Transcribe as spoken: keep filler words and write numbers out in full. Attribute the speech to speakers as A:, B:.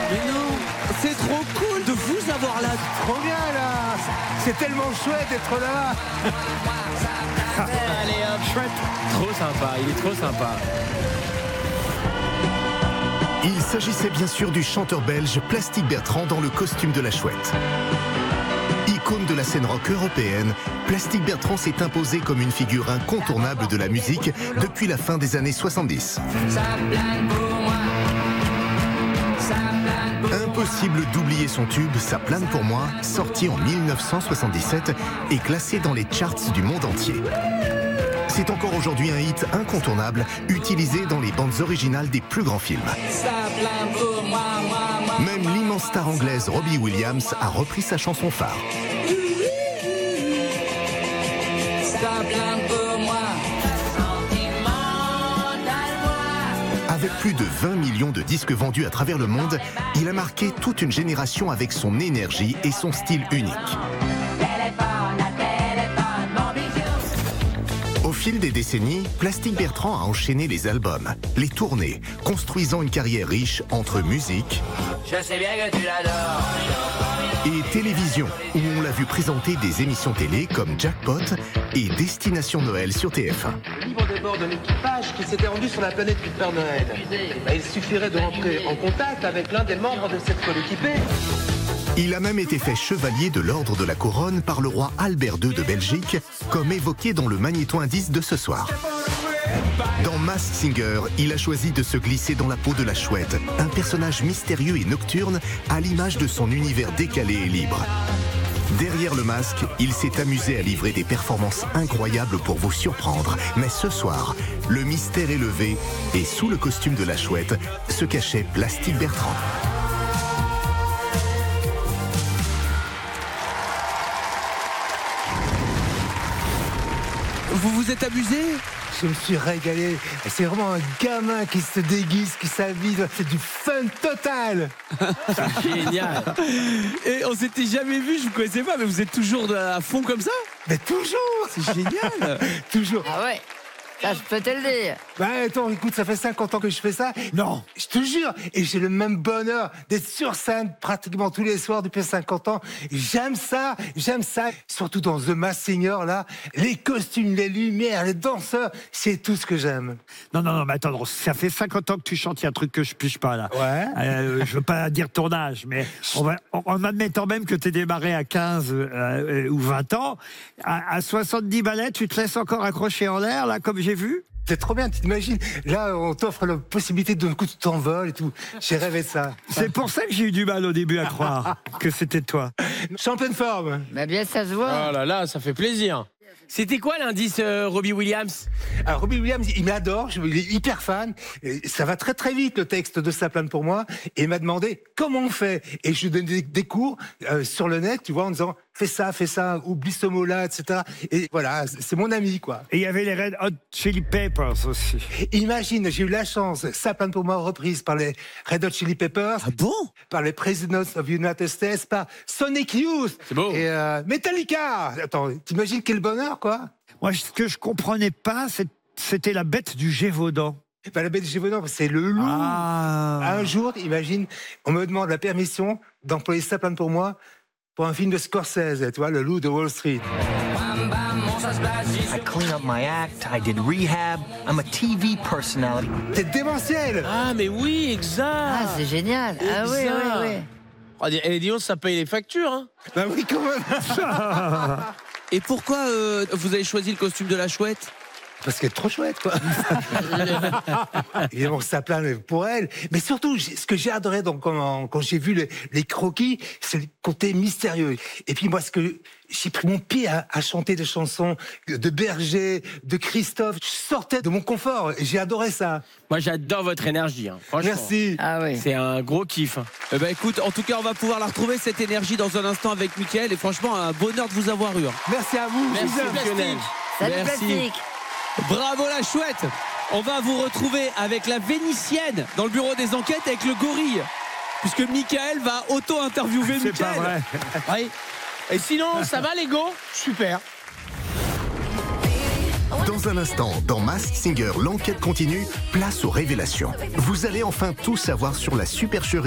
A: Mais non, c'est trop cool de vous avoir là.
B: Trop bien là. C'est tellement chouette d'être là.
A: Allez hop, chouette. Trop sympa, il est trop sympa.
C: Il s'agissait bien sûr du chanteur belge Plastic Bertrand dans le costume de la chouette. Icône de la scène rock européenne, Plastic Bertrand s'est imposé comme une figure incontournable de la musique depuis la fin des années soixante-dix. Impossible d'oublier son tube « Ça plane pour moi », sorti en mille neuf cent soixante-dix-sept et classé dans les charts du monde entier. C'est encore aujourd'hui un hit incontournable, utilisé dans les bandes originales des plus grands films. Même l'immense star anglaise Robbie Williams a repris sa chanson phare. Avec plus de vingt millions de disques vendus à travers le monde, il a marqué toute une génération avec son énergie et son style unique. Au fil des décennies, Plastic Bertrand a enchaîné les albums, les tournées, construisant une carrière riche entre musique
D: Je sais bien que tu l'adores.
C: et télévision, où on l'a vu présenter des émissions télé comme Jackpot et Destination Noël sur T F un.
E: Le livre de bord d'un équipage qui s'était rendu sur la planète du Père Noël. Bah, il suffirait de rentrer en contact avec l'un des membres de cette coéquipée.
C: Il a même été fait chevalier de l'ordre de la couronne par le roi Albert deux de Belgique, comme évoqué dans le magnéto indice de ce soir. Dans Masked Singer, il a choisi de se glisser dans la peau de la chouette, un personnage mystérieux et nocturne à l'image de son univers décalé et libre. Derrière le masque, il s'est amusé à livrer des performances incroyables pour vous surprendre. Mais ce soir, le mystère est levé et sous le costume de la chouette se cachait Plastic Bertrand.
A: Vous vous êtes amusé?
B: Je me suis régalé. C'est vraiment un gamin qui se déguise, qui s'habille. C'est du fun total.
A: Génial. Et on s'était jamais vu, je vous connaissais pas, mais vous êtes toujours à fond comme ça?
B: Mais toujours.
A: C'est génial.
B: Toujours.
D: Ah ouais, ça je peux te le dire.
B: Bah attends, écoute, ça fait cinquante ans que je fais ça.
A: Non.
B: Je te jure. Et j'ai le même bonheur d'être sur scène pratiquement tous les soirs depuis cinquante ans. J'aime ça, j'aime ça. Surtout dans The Masked Singer, là. Les costumes, les lumières, les danseurs, c'est tout ce que j'aime.
F: Non, non, non, mais attends, ça fait cinquante ans que tu chantes, il y a un truc que je pige pas, là.
B: Ouais.
F: Euh, je veux pas dire ton âge, mais on va, en admettant même que tu es démarré à quinze euh, ou vingt ans, à, à soixante-dix ballets, tu te laisses encore accrocher en l'air, là, comme j'ai vu?
B: C'est trop bien, tu t'imagines. Là, on t'offre la possibilité d'un coup de t'envol et tout. J'ai rêvé de ça.
F: C'est pour ça que j'ai eu du mal au début à croire que c'était toi.
B: Je suis en pleine forme.
D: Mais bien ça se voit.
A: Oh là là, ça fait plaisir. C'était quoi l'indice euh, Robbie Williams?
B: Alors, Robbie Williams, il m'adore, je- il est hyper fan. Et ça va très très vite, le texte de Ça plane pour moi. Et il m'a demandé comment on fait. Et je lui donne des, des cours euh, sur le net, tu vois, en disant fais ça, fais ça, oublie ce mot-là, et cetera. Et voilà, c'est mon ami, quoi.
F: Et il y avait les Red Hot Chili Peppers aussi.
B: Imagine, j'ai eu la chance, Ça plane pour moi, reprise par les Red Hot Chili Peppers,
A: Ah bon?
B: par les Presidents of the United States, par Sonic Youth
A: C'est beau.
B: et euh, Metallica. Attends, t'imagines quel bonheur, quoi.
F: Moi, ce que je comprenais pas, c'est- c'était la bête du Gévaudan.
B: Bah, la bête du Gévaudan, c'est le loup.
F: Ah.
B: Un jour, imagine, on me demande la permission d'employer Ça plane pour moi pour un film de Scorsese, tu vois, Le Loup de Wall Street.
G: I clean up my act, I did rehab, I'm a T V personality.
B: C'est démentiel.
A: Ah mais oui, exact.
D: Ah c'est génial. Ah oui,
A: Exact.
D: oui, oui.
A: Ah, dis- eh, dis donc, ça paye les factures, hein.
B: Bah oui, quand même.
A: Et pourquoi euh, vous avez choisi le costume de la chouette?
B: Parce qu'elle est trop chouette, quoi. Évidemment, ça plane pour elle. Mais surtout, j'ai- ce que j'ai adoré donc, quand, quand j'ai vu les, les croquis, c'est le côté mystérieux. Et puis moi, ce que j'ai pris mon pied à, à chanter des chansons de Berger, de Christophe. Je sortais de mon confort et j'ai adoré ça.
A: Moi j'adore votre énergie, hein, franchement.
B: Merci.
D: Ah oui.
A: C'est un gros kiff. hein. Eh ben, écoute, en tout cas, on va pouvoir la retrouver, cette énergie, dans un instant avec Mickaël. Et franchement, un bonheur de vous avoir eu. hein.
B: Merci à vous.
A: Merci,
B: je vous aime.
A: Plastique.
D: Salut
A: Merci.
D: Plastique.
A: Bravo la chouette. On va vous retrouver avec la Vénitienne dans le bureau des enquêtes avec le gorille. Puisque Mickaël va auto-interviewer
F: C'est pas
A: Mickaël.
F: vrai.
A: Oui. Et sinon, ça va les go? Super.
C: Dans un instant, dans Masked Singer, l'enquête continue, place aux révélations. Vous allez enfin tout savoir sur la supercherie